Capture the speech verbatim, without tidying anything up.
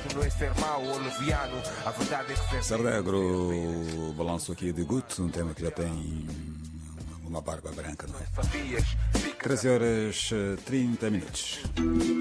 não é ser mau ou leviano. A verdade é que ser Sardegro, balanço aqui de Guto, um tema que já tem uma barba branca, não é? sabias. treze horas e trinta minutos.